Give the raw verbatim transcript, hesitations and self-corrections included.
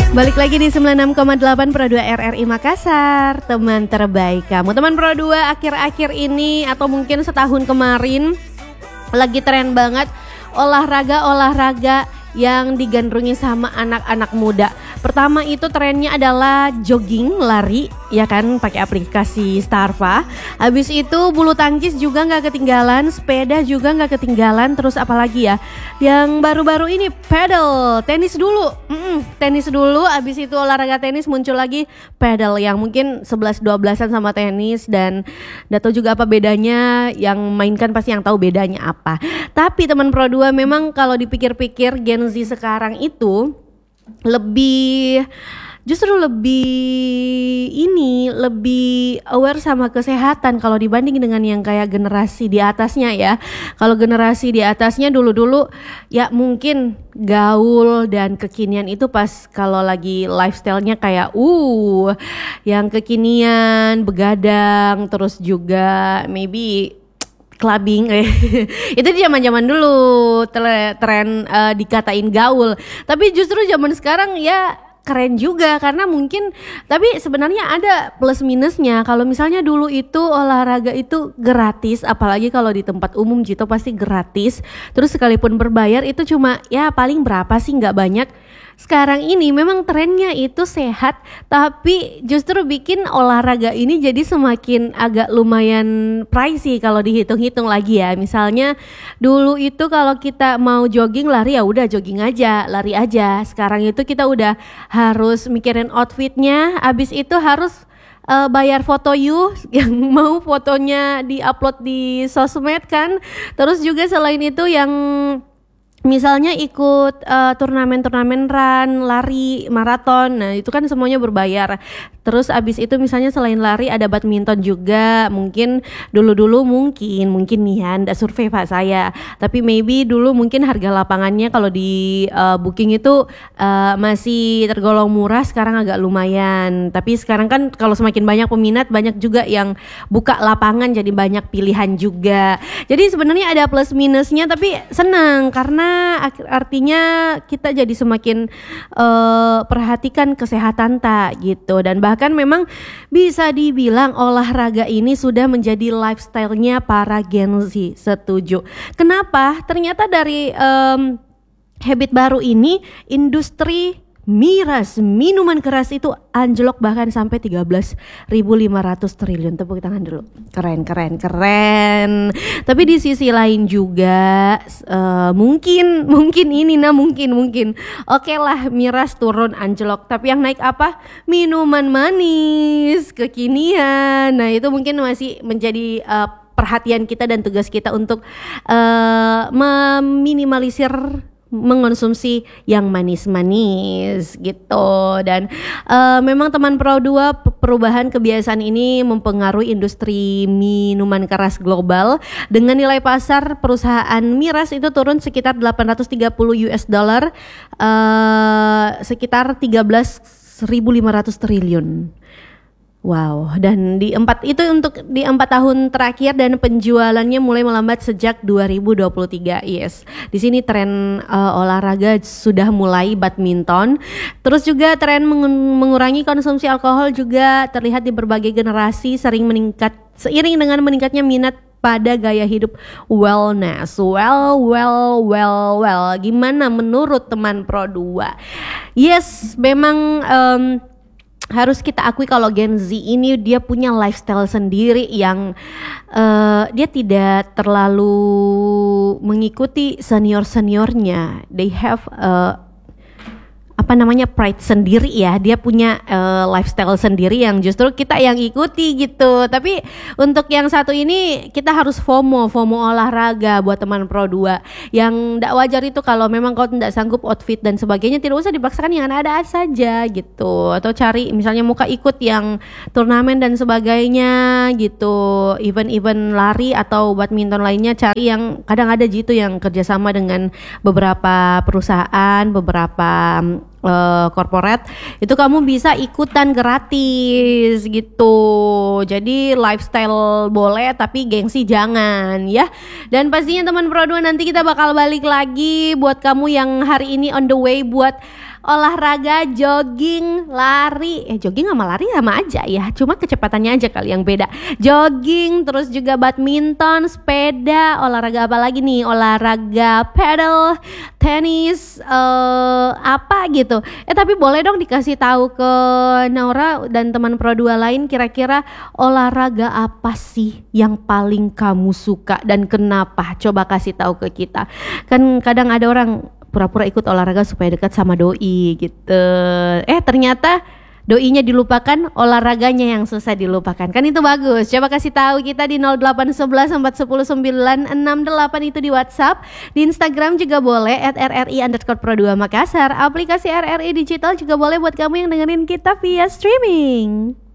Balik lagi di sembilan puluh enam koma delapan Pro dua R R I Makassar, teman terbaik kamu. Teman Pro dua, akhir-akhir ini atau mungkin setahun kemarin lagi tren banget olahraga-olahraga yang digandrungi sama anak-anak muda. Pertama itu trennya adalah jogging, lari, ya kan, pakai aplikasi Starva. Habis itu bulu tangkis juga nggak ketinggalan, sepeda juga nggak ketinggalan. Terus apalagi ya, yang baru-baru ini pedal, tenis dulu, Mm-mm, tenis dulu. Habis itu olahraga tenis muncul lagi pedal yang mungkin sebelas dua belasan sama tenis, dan nggak tahu juga apa bedanya. Yang mainkan pasti yang tahu bedanya apa. Tapi teman Pro dua, memang kalau dipikir-pikir Gen Z sekarang itu lebih justru lebih ini lebih aware sama kesehatan kalau dibanding dengan yang kayak generasi di atasnya ya. Kalau generasi di atasnya dulu-dulu ya mungkin gaul dan kekinian itu pas kalau lagi lifestyle-nya kayak uh yang kekinian, begadang, terus juga maybe clubbing, eh itu di zaman-zaman dulu tren uh, dikatain gaul. Tapi justru zaman sekarang ya keren juga karena mungkin, tapi sebenarnya ada plus minusnya. Kalau misalnya dulu itu olahraga itu gratis, apalagi kalau di tempat umum gitu pasti gratis. Terus sekalipun berbayar itu cuma ya paling berapa sih, nggak banyak. Sekarang ini memang trennya itu sehat, tapi justru bikin olahraga ini jadi semakin agak lumayan pricey kalau dihitung-hitung lagi ya. Misalnya dulu itu kalau kita mau jogging, lari ya udah jogging aja, lari aja. Sekarang itu kita udah harus mikirin outfitnya, abis itu harus Uh, bayar foto you yang mau fotonya diupload di sosmed kan. Terus juga selain itu yang misalnya ikut uh, turnamen-turnamen run, lari, maraton, nah itu kan semuanya berbayar. Terus abis itu misalnya selain lari ada badminton juga. Mungkin dulu-dulu mungkin, mungkin nih ya, nggak survei pak saya, tapi maybe dulu mungkin harga lapangannya kalau di uh, booking itu uh, masih tergolong murah, sekarang agak lumayan. Tapi sekarang kan kalau semakin banyak peminat, banyak juga yang buka lapangan jadi banyak pilihan juga. Jadi sebenarnya ada plus minusnya, tapi senang karena artinya kita jadi semakin uh, perhatikan kesehatan tak gitu. Dan bahkan memang bisa dibilang olahraga ini sudah menjadi lifestyle-nya para Gen Z. Setuju. Kenapa? Ternyata dari um, habit baru ini industri miras, minuman keras itu anjlok bahkan sampai tiga belas ribu lima ratus triliun. Tepuk tangan dulu. Keren, keren, keren. Tapi di sisi lain juga uh, mungkin, mungkin ini nah mungkin, mungkin. Oke lah miras turun anjlok. Tapi yang naik apa? Minuman manis, kekinian. Nah itu mungkin masih menjadi uh, perhatian kita dan tugas kita untuk uh, meminimalisir mengonsumsi yang manis-manis gitu. Dan uh, memang teman Pro dua, perubahan kebiasaan ini mempengaruhi industri minuman keras global dengan nilai pasar perusahaan miras itu turun sekitar delapan ratus tiga puluh US dollar, uh, sekitar tiga belas ribu lima ratus triliun. Wow, dan di empat itu untuk di empat tahun terakhir, dan penjualannya mulai melambat sejak dua ribu dua puluh tiga. Yes, di sini tren uh, olahraga sudah mulai badminton. Terus juga tren mengu- mengurangi konsumsi alkohol juga terlihat di berbagai generasi, sering meningkat seiring dengan meningkatnya minat pada gaya hidup wellness. Well, well, well, well. Gimana menurut teman Pro dua? Yes, memang um, harus kita akui kalau Gen Z ini dia punya lifestyle sendiri yang uh, dia tidak terlalu mengikuti senior-seniornya. They have uh, apa namanya pride sendiri ya, dia punya uh, lifestyle sendiri yang justru kita yang ikuti gitu. Tapi untuk yang satu ini kita harus FOMO, FOMO olahraga buat teman Pro dua. Yang tidak wajar itu kalau memang kau tidak sanggup outfit dan sebagainya, tidak usah dipaksakan, yang ada-ada saja gitu. Atau cari misalnya muka ikut yang turnamen dan sebagainya gitu, event-event lari atau badminton lainnya, cari yang kadang ada gitu yang kerjasama dengan beberapa perusahaan, beberapa Uh, corporate, itu kamu bisa ikutan gratis gitu. Jadi lifestyle boleh tapi gengsi jangan ya. Dan pastinya teman Pro dua nanti kita bakal balik lagi buat kamu yang hari ini on the way buat olahraga jogging, lari. Eh jogging sama lari sama aja ya, cuma kecepatannya aja kali yang beda. Jogging, terus juga badminton, sepeda, olahraga apa lagi nih? Olahraga pedal, tenis, uh, apa gitu. Eh tapi boleh dong dikasih tahu ke Naura dan teman Pro dua lain kira-kira olahraga apa sih yang paling kamu suka dan kenapa? Coba kasih tahu ke kita. Kan kadang ada orang pura-pura ikut olahraga supaya dekat sama doi gitu. Eh ternyata doinya dilupakan, olahraganya yang susah dilupakan. Kan itu bagus. Coba kasih tahu kita di nol delapan satu satu empat satu nol sembilan enam delapan itu di WhatsApp. Di Instagram juga boleh at r r i underscore pro dua Makassar. Aplikasi R R I Digital juga boleh buat kamu yang dengerin kita via streaming.